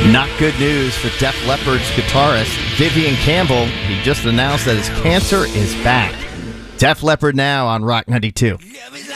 Not good news for Def Leppard's guitarist Vivian Campbell. He just announced that his cancer is back. Def Leppard now on Rock 92.